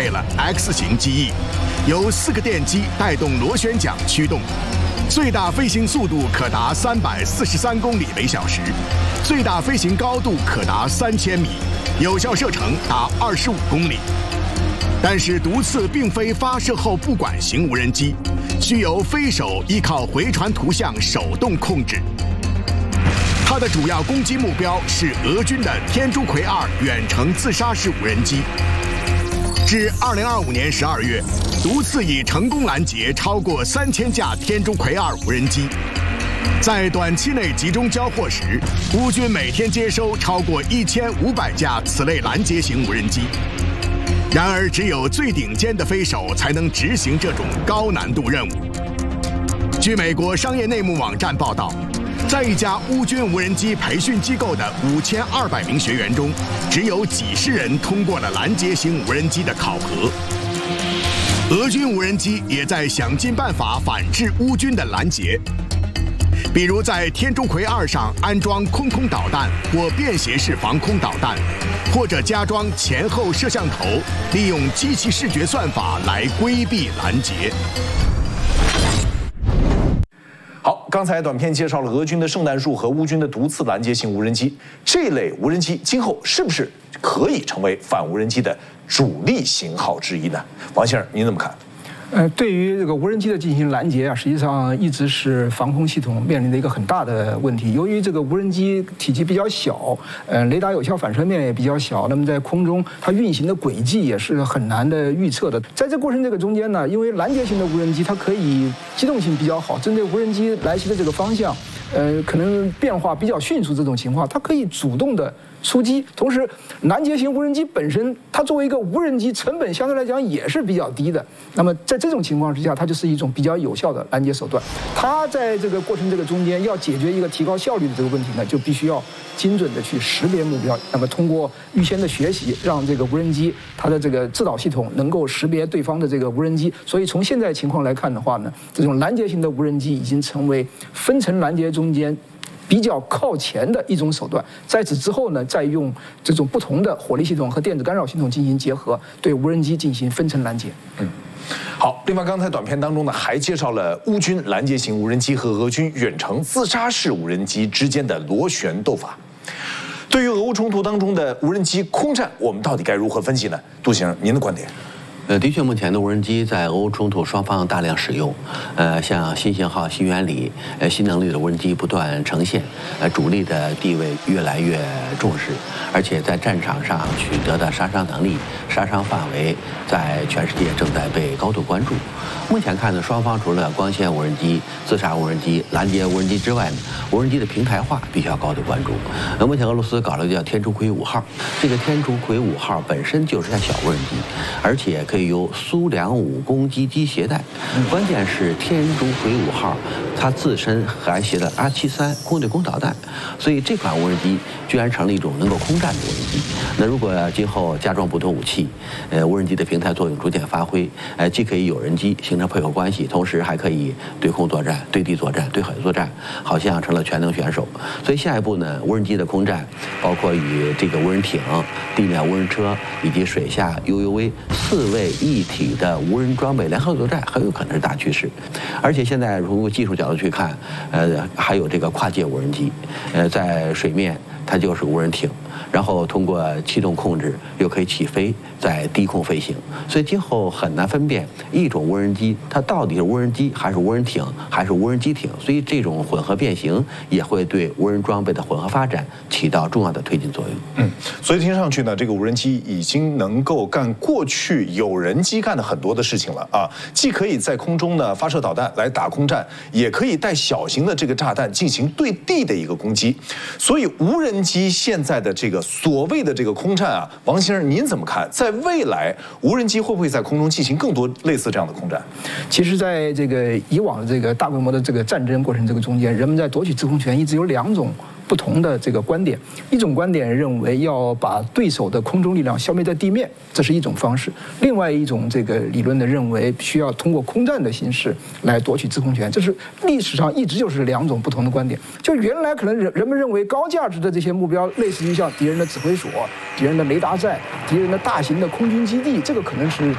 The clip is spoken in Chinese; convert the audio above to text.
了 X 型机翼，由4个电机带动螺旋桨驱动，最大飞行速度可达343公里每小时，最大飞行高度可达3000米，有效射程达25公里。但是毒刺并非发射后不管型无人机，需由飞手依靠回传图像手动控制。它的主要攻击目标是俄军的天竺葵2远程自杀式无人机。至2025年12月，毒刺已成功拦截超过3000架天竺葵2无人机。在短期内集中交货时，乌军每天接收超过1500架此类拦截型无人机。然而，只有最顶尖的飞手才能执行这种高难度任务。据美国商业内幕网站报道，在一家乌军无人机培训机构的5200名学员中，只有几十人通过了拦截型无人机的考核。俄军无人机也在想尽办法反制乌军的拦截，比如在天竺葵2上安装空导弹或便携式防空导弹，或者加装前后摄像头，利用机器视觉算法来规避拦截。 好，刚才短片介绍了俄军的圣诞树和乌军的毒刺拦截型无人机，这类无人机今后是不是可以成为反无人机的主力型号之一呢？王先生，您怎么看？ 对于这个无人机的进行拦截啊，实际上一直是防空系统面临的一个很大的问题。由于这个无人机体积比较小，雷达有效反射面也比较小，那么在空中它运行的轨迹也是很难的预测的。在这过程中间呢，因为拦截型的无人机它可以机动性比较好，针对无人机来袭的这个方向，可能变化比较迅速这种情况，它可以主动的出击。同时，拦截型无人机本身，它作为一个无人机，成本相对来讲也是比较低的。那么在这种情况之下，它就是一种比较有效的拦截手段。它在这个过程中间要解决一个提高效率的这个问题呢，就必须要精准的去识别目标。那么通过预先的学习，让这个无人机它的这个制导系统能够识别对方的这个无人机。所以从现在情况来看的话呢，这种拦截型的无人机已经成为分层拦截中间比较靠前的一种手段。在此之后呢，再用这种不同的火力系统和电子干扰系统进行结合，对无人机进行分层拦截。 好，另外刚才短片当中呢，还介绍了乌军拦截型无人机和俄军远程自杀式无人机之间的螺旋斗法。对于俄乌冲突当中的无人机空战，我们到底该如何分析呢？杜先生，您的观点？ 的确，目前的无人机在俄乌冲突双方大量使用，像新型号、新原理、新能力的无人机不断呈现，主力的地位越来越重视，而且在战场上取得的杀伤能力、杀伤范围，在全世界正在被高度关注。目前看呢，双方除了光纤无人机、自杀无人机、拦截无人机之外呢，无人机的平台化必须要高度关注。目前俄罗斯搞了一个叫天竺葵5号，这个天竺葵5号本身就是台小无人机，而且可以由苏-5攻击机携带。关键是天竺葵5号它自身还携带 R73空对空导弹，所以这款无人机居然成了一种能够空战的无人机。那如果今后加装不同武器，无人机的平台作用逐渐发挥，既可以有人机形成配合关系，同时还可以对空作战、对地作战、对海作战，好像成了全能选手。所以下一步呢，无人机的空战，包括与这个无人艇、地面无人车以及水下 UUV 4位一体的无人装备联合作战，很有可能是大趋势。而且现在从技术角度去看，还有这个跨界无人机，在水面它就是无人艇，然后通过气动控制又可以起飞，在低空飞行。所以今后很难分辨一种无人机它到底是无人机还是无人艇还是无人机艇。所以这种混合变形也会对无人装备的混合发展起到重要的推进作用。 所以听上去呢，这个无人机已经能够干过去有人机干的很多的事情了啊，既可以在空中呢发射导弹来打空战，也可以带小型的这个炸弹进行对地的一个攻击。所以无人机现在的这个所谓的这个空战啊，王先生您怎么看？在未来无人机会不会在空中进行更多类似这样的空战？ 其实，在这个以往的这个大规模的这个战争过程这个中间，人们在夺取制空权一直有两种不同的这个观点。一种观点认为要把对手的空中力量消灭在地面，这是一种方式；另外一种这个理论呢，认为需要通过空战的形式来夺取制空权。这是历史上一直就是两种不同的观点。就原来可能人们认为高价值的这些目标，类似于像敌人的指挥所、敌人的雷达站、敌人的大型的空军基地，这个可能是